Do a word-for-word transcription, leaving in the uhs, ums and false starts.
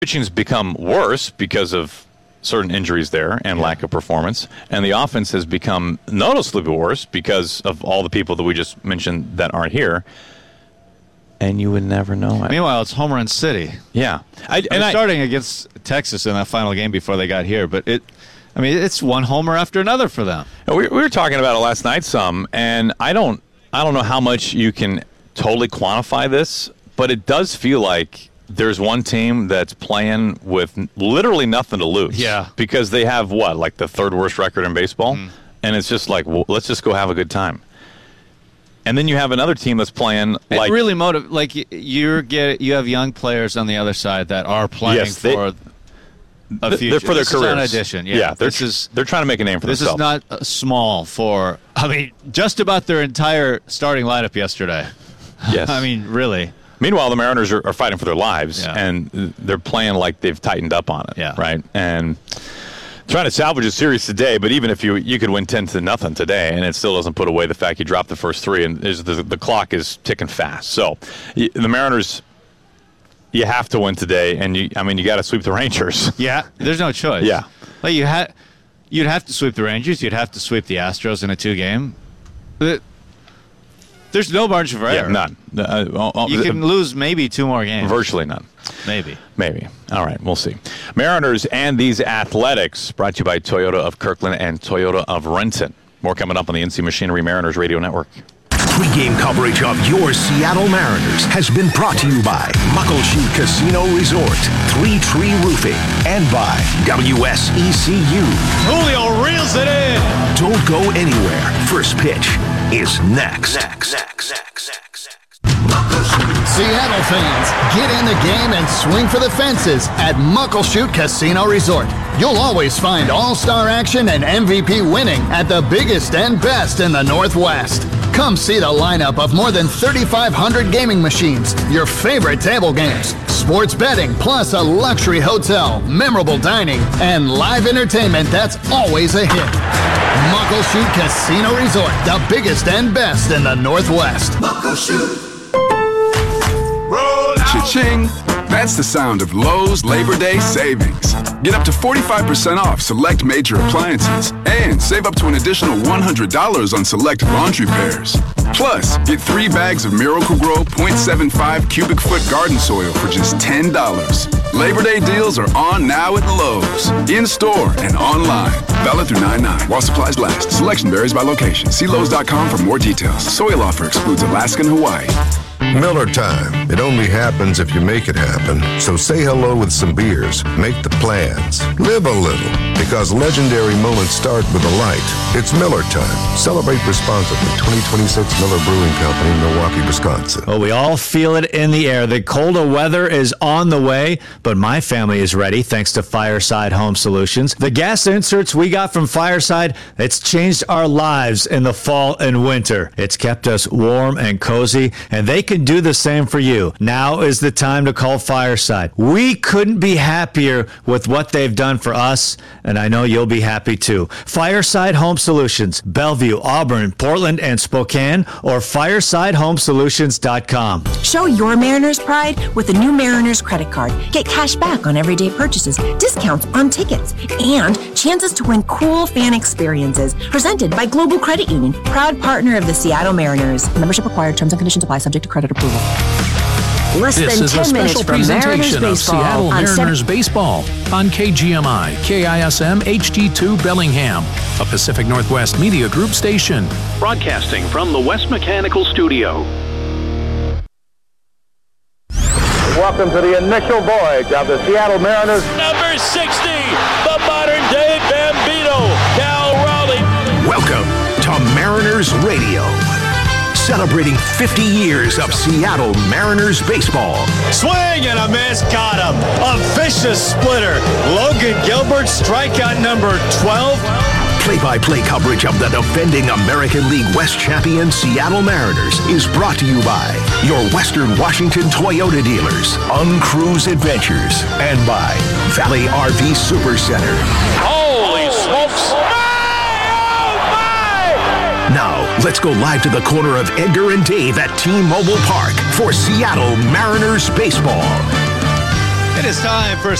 pitching's become worse because of certain injuries there and yeah. lack of performance, and the offense has become noticeably worse because of all the people that we just mentioned that aren't here. And you would never know it. Meanwhile, it's home run city. Yeah, I, and I, starting against Texas in that final game before they got here, but it. I mean, it's one homer after another for them. We, we were talking about it last night some, and I don't, I don't know how much you can totally quantify this, but it does feel like there's one team that's playing with literally nothing to lose. Yeah. Because they have, what, like the third worst record in baseball? Mm. And it's just like, well, let's just go have a good time. And then you have another team that's playing like... It really motiv- like you're get, you have young players on the other side that are playing yes, they, for a future. They're for their this careers. Is an addition. Yeah, yeah they're, this is, they're trying to make a name for this themselves. This is not uh, small for... I mean, just about their entire starting lineup yesterday. Yes. I mean, really. Meanwhile, the Mariners are, are fighting for their lives, yeah. and they're playing like they've tightened up on it, yeah. right? And trying to salvage a series today, but even if you you could win ten to nothing today, and it still doesn't put away the fact you dropped the first three, and the, the clock is ticking fast. So the Mariners, you have to win today, and you I mean you got to sweep the Rangers. Yeah, there's no choice. Yeah, like you had, you'd have to sweep the Rangers, you'd have to sweep the Astros in a two game. But there's no margin for error. Yeah, none. Uh, uh, you can uh, lose maybe two more games. Virtually none. Maybe. Maybe. All right, we'll see. Mariners and these Athletics, brought to you by Toyota of Kirkland and Toyota of Renton. More coming up on the N C Machinery Mariners Radio Network. Pre-game coverage of your Seattle Mariners has been brought to you by Muckleshoot Casino Resort, Three Tree Roofing, and by W S E C U. Julio reels it in. Don't go anywhere. First pitch is next. Next, next, next, next, next. Seattle fans, get in the game and swing for the fences at Muckleshoot Casino Resort. You'll always find all-star action and M V P winning at the biggest and best in the Northwest. Come see the lineup of more than thirty-five hundred gaming machines, your favorite table games, sports betting, plus a luxury hotel, memorable dining, and live entertainment that's always a hit. Muckleshoot Casino Resort, the biggest and best in the Northwest. Muckleshoot. Cha-ching! That's the sound of Lowe's Labor Day savings. Get up to forty-five percent off select major appliances and save up to an additional one hundred dollars on select laundry pairs. Plus, get three bags of Miracle-Gro point seven five cubic foot garden soil for just ten dollars. Labor Day deals are on now at Lowe's. In-store and online. Valid through nine nine while supplies last. Selection varies by location. See Lowe's dot com for more details. Soil offer excludes Alaska and Hawaii. Miller time. It only happens if you make it happen. So say hello with some beers. Make the plans. Live a little. Because legendary moments start with a light. It's Miller time. Celebrate responsibly. twenty twenty-six Miller Brewing Company, Milwaukee, Wisconsin. Well, we all feel it in the air. The colder weather is on the way, but my family is ready thanks to Fireside Home Solutions. The gas inserts we got from Fireside, it's changed our lives in the fall and winter. It's kept us warm and cozy, and they can do the same for you. Now is the time to call Fireside. We couldn't be happier with what they've done for us, and I know you'll be happy too. Fireside Home Solutions, Bellevue, Auburn, Portland, and Spokane, or fireside home solutions dot com. Show your Mariners pride with the new Mariners credit card. Get cash back on everyday purchases, discounts on tickets, and chances to win cool fan experiences. Presented by Global Credit Union, proud partner of the Seattle Mariners. Membership required. Terms and conditions apply. Subject to credit approval. Less this than is ten a special presentation of Seattle Mariners seven- Baseball on K G M I, K I S M H D two Bellingham, a Pacific Northwest Media Group station. Broadcasting from the West Mechanical Studio. Welcome to the initial voyage of the Seattle Mariners. Number sixty, the modern-day Bambino, Cal Raleigh. Welcome to Mariners Radio. Celebrating fifty years of Seattle Mariners baseball. Swing and a miss, got him. A vicious splitter. Logan Gilbert, strikeout number twelve. Play-by-play coverage of the defending American League West champion Seattle Mariners is brought to you by your Western Washington Toyota dealers, Uncruise Adventures, and by Valley R V Super Center. Holy smokes! Now, let's go live to the corner of Edgar and Dave at T-Mobile Park for Seattle Mariners baseball. It is time for